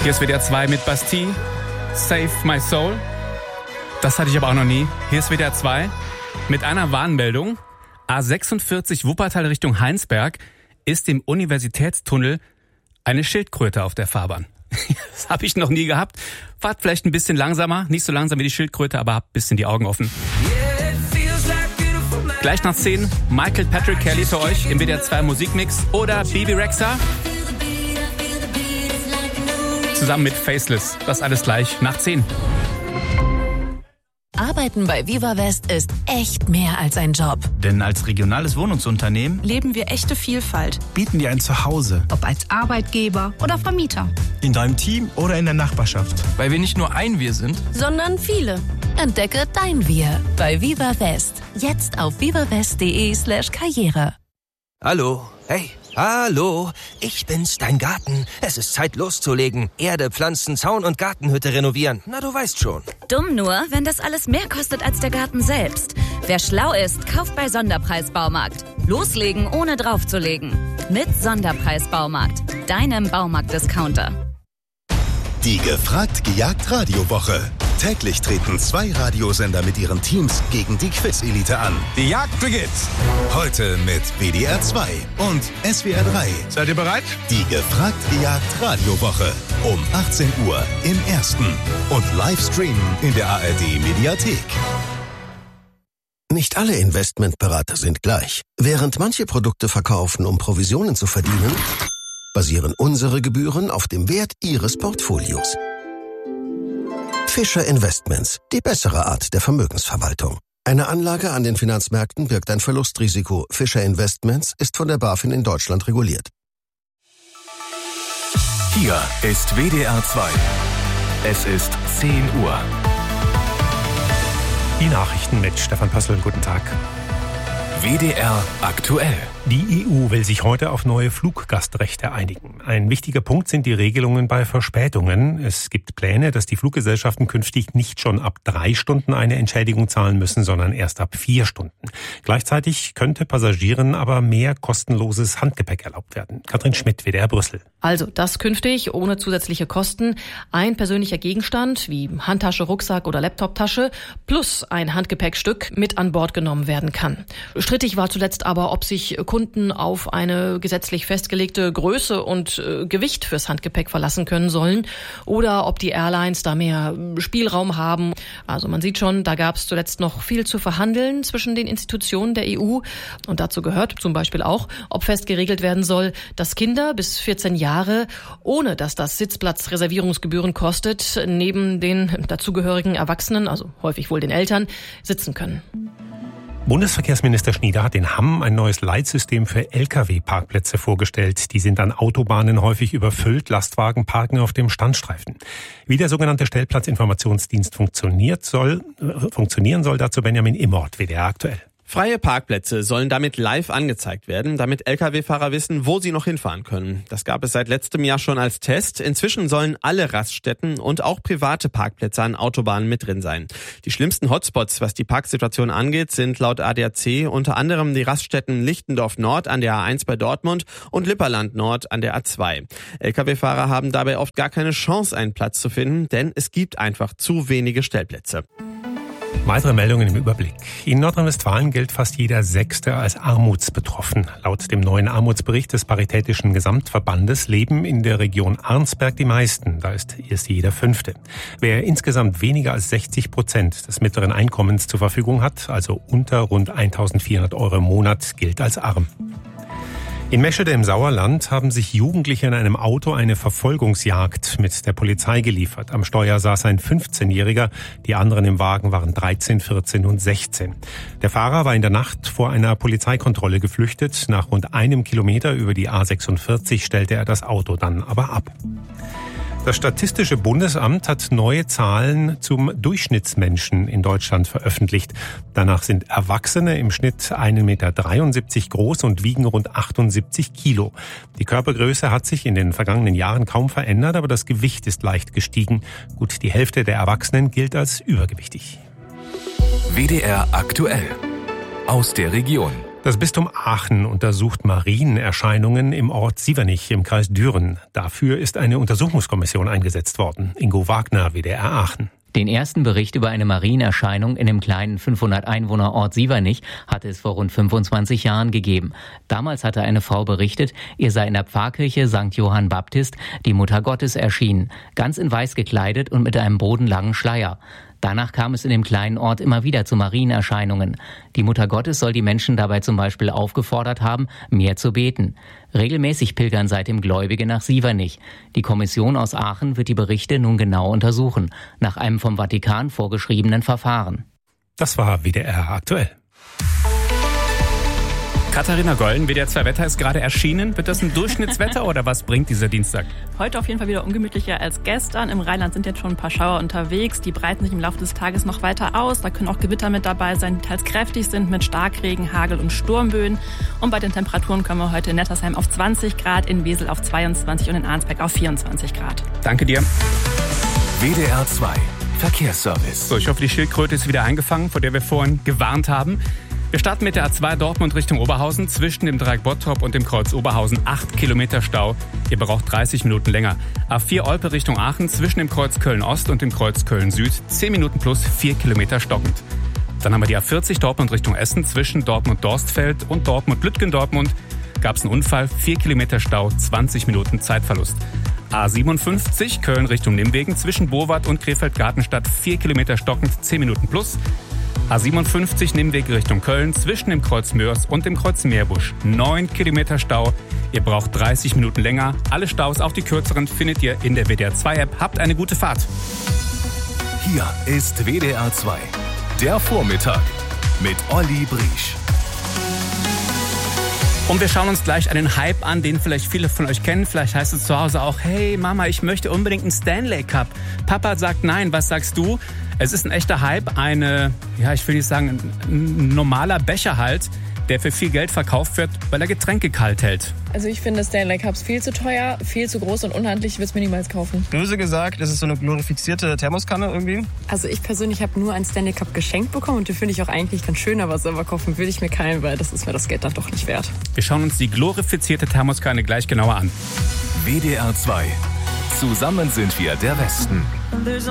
Hier ist WDR 2 mit Bastille, Save My Soul. Das hatte ich aber auch noch nie. Hier ist WDR 2 mit einer Warnmeldung. A46 Wuppertal Richtung Heinsberg ist im Universitätstunnel eine Schildkröte auf der Fahrbahn. Das habe ich noch nie gehabt. Fahrt vielleicht ein bisschen langsamer, nicht so langsam wie die Schildkröte, aber habt ein bisschen die Augen offen. Gleich nach 10 Michael Patrick Kelly für euch im WDR 2 Musikmix oder Bebe Rexha zusammen mit Faceless. Das alles gleich nach 10. Arbeiten bei Viva West ist echt mehr als ein Job. Denn als regionales Wohnungsunternehmen leben wir echte Vielfalt. bieten dir ein Zuhause. Ob als Arbeitgeber oder Vermieter. In deinem Team oder in der Nachbarschaft. Weil wir nicht nur ein Wir sind, Sondern viele. Entdecke dein Wir bei Viva West. Jetzt auf vivawest.de/Karriere. Hallo, hey, hallo, ich bin's, dein Garten. Es ist Zeit loszulegen. Erde, Pflanzen, Zaun und Gartenhütte renovieren. Na, du weißt schon. Dumm nur, wenn das alles mehr kostet als der Garten selbst. Wer schlau ist, kauft bei Sonderpreis-Baumarkt. Loslegen, ohne draufzulegen. Mit Sonderpreis-Baumarkt, deinem Baumarkt-Discounter. Die Gefragt-Gejagt-Radiowoche. Täglich treten 2 Radiosender mit ihren Teams gegen die Quiz-Elite an. Die Jagd beginnt. Heute mit WDR 2 und SWR 3. Seid ihr bereit? Die Gefragt-Gejagt-Radiowoche. Um 18 Uhr im Ersten. Und Livestreamen in der ARD-Mediathek. Nicht alle Investmentberater sind gleich. Während manche Produkte verkaufen, um Provisionen zu verdienen, basieren unsere Gebühren auf dem Wert Ihres Portfolios. Fischer Investments, die bessere Art der Vermögensverwaltung. Eine Anlage an den Finanzmärkten birgt ein Verlustrisiko. Fischer Investments ist von der BaFin in Deutschland reguliert. Hier ist WDR 2. Es ist 10 Uhr. Die Nachrichten mit Stefan Pössl. Guten Tag. WDR aktuell. Die EU will sich heute auf neue Fluggastrechte einigen. Ein wichtiger Punkt sind die Regelungen bei Verspätungen. Es gibt Pläne, dass die Fluggesellschaften künftig nicht schon ab 3 Stunden eine Entschädigung zahlen müssen, sondern erst ab 4 Stunden. Gleichzeitig könnte Passagieren aber mehr kostenloses Handgepäck erlaubt werden. Katrin Schmidt, WDR Brüssel. Also, dass künftig ohne zusätzliche Kosten ein persönlicher Gegenstand wie Handtasche, Rucksack oder Laptoptasche plus ein Handgepäckstück mit an Bord genommen werden kann. Strittig war zuletzt aber, ob sich Kunden auf eine gesetzlich festgelegte Größe und Gewicht fürs Handgepäck verlassen können sollen oder ob die Airlines da mehr Spielraum haben. Also man sieht schon, da gab es zuletzt noch viel zu verhandeln zwischen den Institutionen der EU und dazu gehört zum Beispiel auch, ob fest geregelt werden soll, dass Kinder bis 14 Jahre, ohne dass das Sitzplatzreservierungsgebühren kostet, neben den dazugehörigen Erwachsenen, also häufig wohl den Eltern, sitzen können. Bundesverkehrsminister Schnieder hat in Hamm ein neues Leitsystem für Lkw-Parkplätze vorgestellt. Die sind an Autobahnen häufig überfüllt. Lastwagen parken auf dem Standstreifen. Wie der sogenannte Stellplatzinformationsdienst funktionieren soll, dazu Benjamin Immort, WDR aktuell. Freie Parkplätze sollen damit live angezeigt werden, damit Lkw-Fahrer wissen, wo sie noch hinfahren können. Das gab es seit letztem Jahr schon als Test. Inzwischen sollen alle Raststätten und auch private Parkplätze an Autobahnen mit drin sein. Die schlimmsten Hotspots, was die Parksituation angeht, sind laut ADAC unter anderem die Raststätten Lichtendorf Nord an der A1 bei Dortmund und Lipperland Nord an der A2. Lkw-Fahrer haben dabei oft gar keine Chance, einen Platz zu finden, denn es gibt einfach zu wenige Stellplätze. Weitere Meldungen im Überblick. In Nordrhein-Westfalen gilt fast jeder Sechste als armutsbetroffen. Laut dem neuen Armutsbericht des Paritätischen Gesamtverbandes leben in der Region Arnsberg die meisten. Da ist erst jeder Fünfte. Wer insgesamt weniger als 60% des mittleren Einkommens zur Verfügung hat, also unter rund 1.400 Euro im Monat, gilt als arm. In Meschede im Sauerland haben sich Jugendliche in einem Auto eine Verfolgungsjagd mit der Polizei geliefert. Am Steuer saß ein 15-Jähriger, die anderen im Wagen waren 13, 14 und 16. Der Fahrer war in der Nacht vor einer Polizeikontrolle geflüchtet. Nach rund einem Kilometer über die A46 stellte er das Auto dann aber ab. Das Statistische Bundesamt hat neue Zahlen zum Durchschnittsmenschen in Deutschland veröffentlicht. Danach sind Erwachsene im Schnitt 1,73 Meter groß und wiegen rund 78 Kilo. Die Körpergröße hat sich in den vergangenen Jahren kaum verändert, aber das Gewicht ist leicht gestiegen. Gut die Hälfte der Erwachsenen gilt als übergewichtig. WDR aktuell. Aus der Region. Das Bistum Aachen untersucht Marienerscheinungen im Ort Sievernich im Kreis Düren. Dafür ist eine Untersuchungskommission eingesetzt worden. Ingo Wagner, WDR Aachen. Den ersten Bericht über eine Marienerscheinung in dem kleinen 500-Einwohner-Ort Sievernich hatte es vor rund 25 Jahren gegeben. Damals hatte eine Frau berichtet, ihr sei in der Pfarrkirche St. Johann Baptist die Mutter Gottes erschienen, ganz in weiß gekleidet und mit einem bodenlangen Schleier. Danach kam es in dem kleinen Ort immer wieder zu Marienerscheinungen. Die Mutter Gottes soll die Menschen dabei zum Beispiel aufgefordert haben, mehr zu beten. Regelmäßig pilgern seitdem Gläubige nach Sievernich. Die Kommission aus Aachen wird die Berichte nun genau untersuchen, nach einem vom Vatikan vorgeschriebenen Verfahren. Das war WDR aktuell. Katharina Gollen, WDR 2 Wetter ist gerade erschienen. Wird das ein Durchschnittswetter oder was bringt dieser Dienstag? Heute auf jeden Fall wieder ungemütlicher als gestern. Im Rheinland sind jetzt schon ein paar Schauer unterwegs. Die breiten sich im Laufe des Tages noch weiter aus. Da können auch Gewitter mit dabei sein, die teils kräftig sind mit Starkregen, Hagel und Sturmböen. Und bei den Temperaturen kommen wir heute in Nettersheim auf 20 Grad, in Wesel auf 22 und in Arnsberg auf 24 Grad. Danke dir. WDR 2 Verkehrsservice. So, ich hoffe, die Schildkröte ist wieder eingefangen, vor der wir vorhin gewarnt haben. Wir starten mit der A2 Dortmund Richtung Oberhausen. Zwischen dem Dreieck Bottrop und dem Kreuz Oberhausen 8 Kilometer Stau. Ihr braucht 30 Minuten länger. A4 Olpe Richtung Aachen zwischen dem Kreuz Köln-Ost und dem Kreuz Köln-Süd 10 Minuten plus 4 Kilometer stockend. Dann haben wir die A40 Dortmund Richtung Essen. Zwischen Dortmund-Dorstfeld und Dortmund-Lütgendortmund gab es einen Unfall. 4 Kilometer Stau, 20 Minuten Zeitverlust. A57 Köln Richtung Nimwegen. Zwischen Bowart und Krefeld-Gartenstadt 4 Kilometer stockend, 10 Minuten plus. A57 Nimweg Richtung Köln zwischen dem Kreuz Mörs und dem Kreuz Meerbusch. 9 Kilometer Stau. Ihr braucht 30 Minuten länger. Alle Staus, auch die kürzeren, findet ihr in der WDR 2 App. Habt eine gute Fahrt. Hier ist WDR 2. Der Vormittag mit Olli Briesch. Und wir schauen uns gleich einen Hype an, den vielleicht viele von euch kennen. Vielleicht heißt es zu Hause auch, hey Mama, ich möchte unbedingt einen Stanley Cup. Papa sagt nein, was sagst du? Es ist ein echter Hype, ich will nicht sagen, ein normaler Becher halt, der für viel Geld verkauft wird, weil er Getränke kalt hält. Also ich finde Stanley Cups viel zu teuer, viel zu groß und unhandlich, ich würde es mir niemals kaufen. Böse gesagt, das ist so eine glorifizierte Thermoskanne irgendwie. Also ich persönlich habe nur einen Stanley Cup geschenkt bekommen und den finde ich auch eigentlich ganz schön, aber selber kaufen würde ich mir keinen, weil das ist mir das Geld dann doch nicht wert. Wir schauen uns die glorifizierte Thermoskanne gleich genauer an. WDR 2. Zusammen sind wir der Westen.